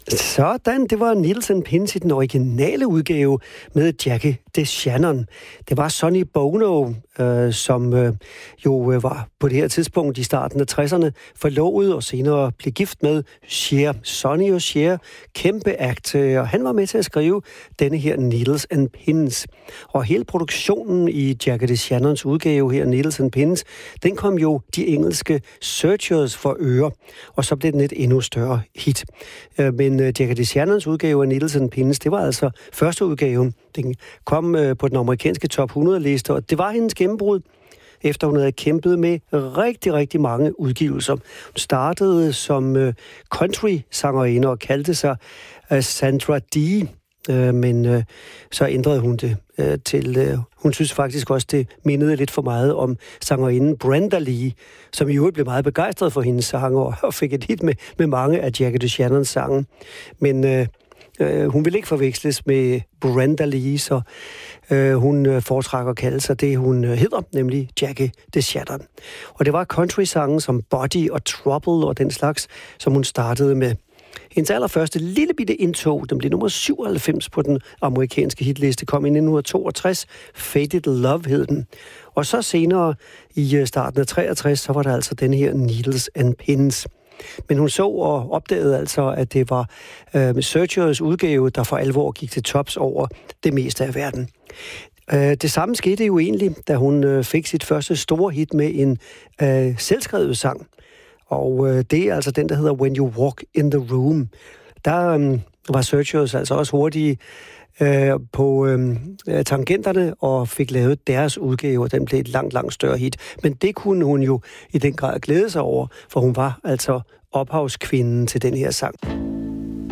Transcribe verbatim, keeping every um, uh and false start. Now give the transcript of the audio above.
Sådan, det var Needles and Pins i den originale udgave med Jackie DeShannon. Det var Sonny Bono, øh, som øh, jo øh, var på det her tidspunkt i starten af tresserne forlovet og senere blev gift med Cher. Sonny og Cher, kæmpe act, øh, og han var med til at skrive denne her Needles and Pins. Og hele produktionen i Jackie DeShannons udgave her, Needles and Pins, den kom jo de engelske Searchers for øre, og så blev den et endnu større hit. Øh, men Jackie DeShannons udgave af Needles and Pins, det var altså første udgave. Den kom øh, på den amerikanske top hundrede-liste, og det var hendes gennembrud, efter hun havde kæmpet med rigtig, rigtig mange udgivelser. Hun startede som øh, country-sangerinde og kaldte sig øh, Sandra Dee, øh, men øh, så ændrede hun det øh, til... Øh, hun synes faktisk også, det mindede lidt for meget om sangerinden Brenda Lee, som i øvrigt blev meget begejstret for hendes sange og fik et hit med, med mange af Jackie DeShannons sange. Men øh, øh, hun vil ikke forveksles med Brenda Lee, så øh, hun foretrækker at kalde sig det, hun hedder, nemlig Jackie DeShannon. Og det var country-sange som Body og Trouble og den slags, som hun startede med. Hendes allerførste lille bitte indtog, den blev nummer syvoghalvfems på den amerikanske hitliste, kom i nitten toogtres. Faded Love hed den. Og så senere i starten af treogtres, så var der altså den her Needles and Pins. Men hun så og opdagede altså, at det var øh, Searchers udgave, der for alvor gik til tops over det meste af verden. Øh, det samme skete jo egentlig, da hun øh, fik sit første store hit med en øh, selvskrevet sang. Og øh, det er altså den, der hedder When You Walk in the Room. Der øh, var Searchers altså også hurtige øh, på øh, tangenterne og fik lavet deres udgave, og den blev et langt, langt større hit. Men det kunne hun jo i den grad glæde sig over, for hun var altså ophavskvinden til den her sang.